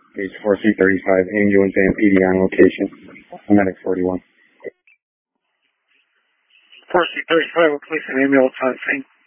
Page 4335, ambulance and PD on location. Medic 41. 4335, we're placing ambulance on scene.